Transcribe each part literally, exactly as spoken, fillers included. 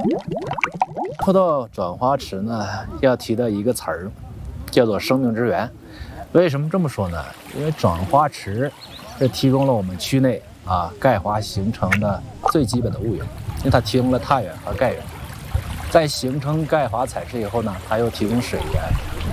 说到转化池呢，要提到一个词儿，叫做生命之源。为什么这么说呢？因为转化池是提供了我们区内啊钙华形成的最基本的物源，因为它提供了碳源和钙源。在形成钙华采池以后呢，它又提供水源。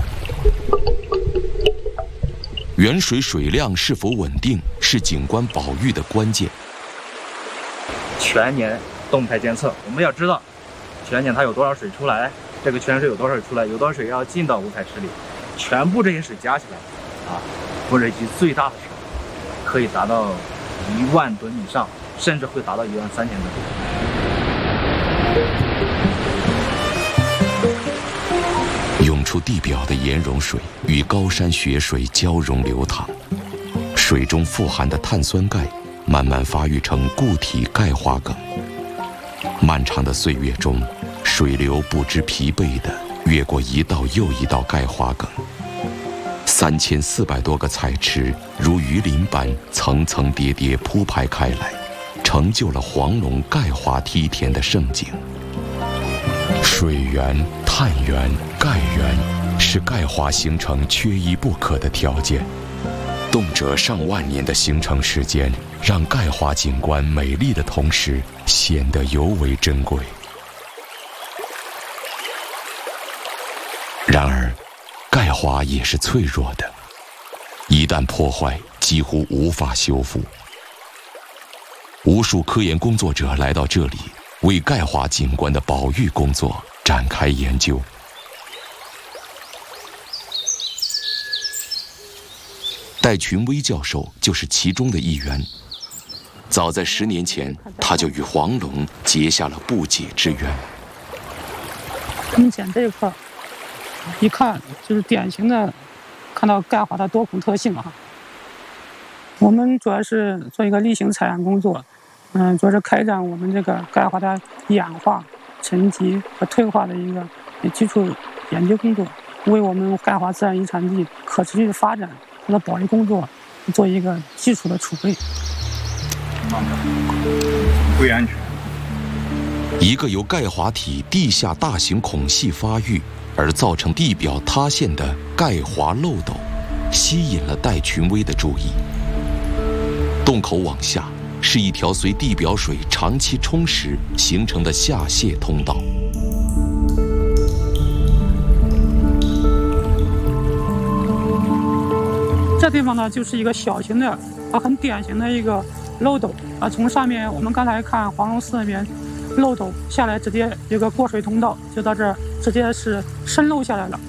原水水量是否稳定，是景观保育的关键。 全年动态监测，我们要知道全年它有多少水出来，这个泉水有多少水出来，有多少水要进到五彩池里，全部这些水加起来，啊，污染级最大的时候可以达到一万吨以上，甚至会达到一万三千吨。 涌出地表的盐溶水与高山雪水交融流淌，水中富含的碳酸钙慢慢发育成固体钙华梗。漫长的岁月中，水流不知疲惫地越过一道又一道钙华梗，三千四百多个彩池如鱼鳞般层层叠叠铺排开来，成就了黄龙钙华梯田的盛景。水源、碳源、钙源是钙华形成缺一不可的条件。动辄上万年的形成时间，让钙华景观美丽的同时，显得尤为珍贵。然而，钙华也是脆弱的，一旦破坏，几乎无法修复。无数科研工作者来到这里，为钙华景观的保育工作展开研究。戴群威教授就是其中的一员。早在十年前，他就与黄龙结下了不解之缘。 明显这一块，一看就是典型的看到钙华的多孔特性啊。我们主要是做一个例行采样工作，嗯，主要是开展我们这个钙华的氧化、沉积和退化的一个基础研究工作，为我们钙华自然遗产地可持续的发展和保育工作做一个基础的储备。 注意安全。 一个由钙华体地下大型孔隙发育而造成地表塌陷的钙华漏斗，吸引了戴群威的注意。洞口往下是一条随地表水长期充实形成的下泄通道。 这地方呢，就是一个小型的啊，很典型的一个漏斗啊。从上面我们刚才看黄龙寺那边漏斗下来，直接有个过水通道，就到这儿直接是渗漏下来了。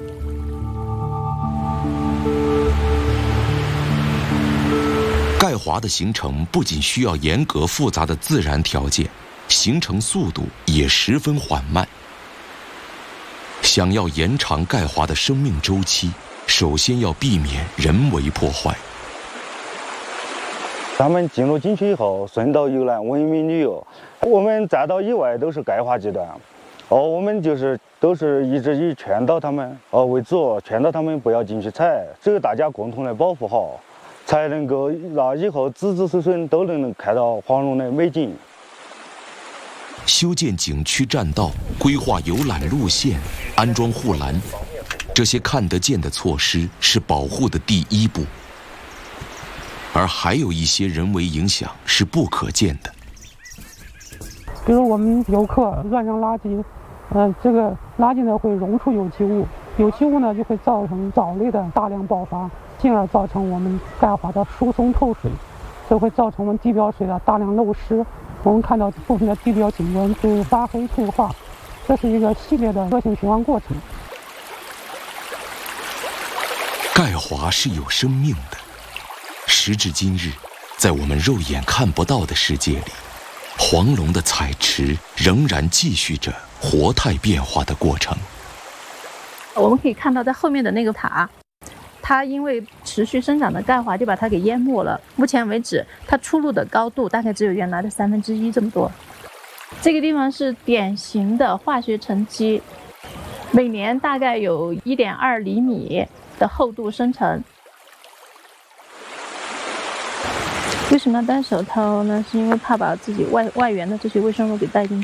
钙华的形成不仅需要严格复杂的自然条件，形成速度也十分缓慢。想要延长钙华的生命周期，首先要避免人为破坏。 咱们进入景区以后，顺道游览、文明旅游，我们再到以外都是钙华阶段。哦，我们就是都是一直以劝导他们哦为主，劝导他们不要进去采，只有大家共同来保护好，才能够让以后子子孙孙都能看到黄龙的美景。 修建景区栈道、规划游览路线、安装护栏，这些看得见的措施是保护的第一步。而还有一些人为影响是不可见的， 比如我们游客乱扔垃圾，呃，这个垃圾呢会溶出有机物，有机物呢就会造成藻类的大量爆发，进而造成我们钙华的疏松透水，这会造成我们地表水的大量漏失。我们看到部分的地表景观是发黑退化，这是一个系列的恶性循环过程。 钙华是有生命的。时至今日，在我们肉眼看不到的世界里，黄龙的采池仍然继续着活态变化的过程。 我们可以看到，在后面的那个塔，它因为持续生长的钙华就把它给淹没了。目前为止，它出露的高度大概只有原来的三分之一这么多。这个地方是典型的化学沉积，每年大概有一点二厘米的厚度生成。为什么要戴手套呢？是因为怕把自己外外源的这些微生物给带进去。